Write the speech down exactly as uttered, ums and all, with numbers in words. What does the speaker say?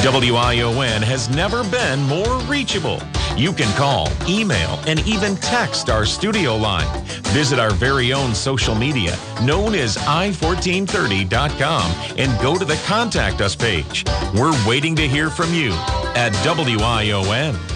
W I O N has never been more reachable. You can call, email, and even text our studio line. Visit our very own social media, known as i fourteen thirty dot com, and go to the Contact Us page. We're waiting to hear from you at W I O N.